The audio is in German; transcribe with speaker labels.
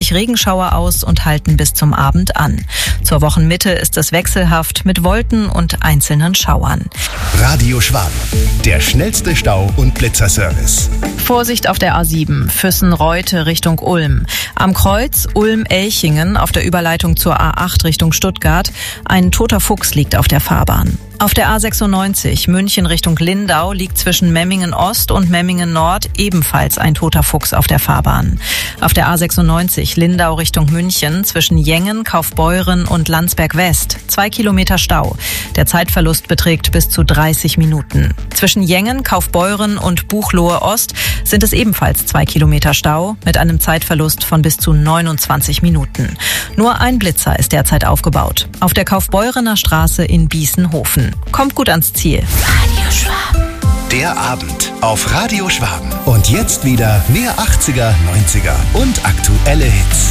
Speaker 1: sich Regenschauer aus und halten bis zum Abend an. Zur Wochenmitte ist es wechselhaft mit Wolken und einzelnen Schauern.
Speaker 2: Radio Schwaben, der schnellste Stau- und Blitzerservice.
Speaker 1: Vorsicht auf der A7, Füssen-Reute Richtung Ulm. Am Kreuz Ulm-Elchingen auf der Überleitung zur A8 Richtung Stuttgart. Ein toter Fuchs liegt auf der Fahrbahn. Auf der A96 München Richtung Lindau liegt zwischen Memmingen Ost und Memmingen Nord ebenfalls ein toter Fuchs auf der Fahrbahn. Auf der A96 Lindau Richtung München zwischen Jengen, Kaufbeuren und Landsberg West 2 Kilometer Stau. Der Zeitverlust beträgt bis zu 30 Minuten. Zwischen Jengen, Kaufbeuren und Buchloe Ost sind es ebenfalls 2 Kilometer Stau mit einem Zeitverlust von bis zu 29 Minuten. Nur ein Blitzer ist derzeit aufgebaut. Auf der Kaufbeurener Straße in Bießenhofen. Kommt gut ans Ziel.
Speaker 2: Radio Schwaben. Der Abend auf Radio Schwaben. Und jetzt wieder mehr 80er, 90er und aktuelle Hits.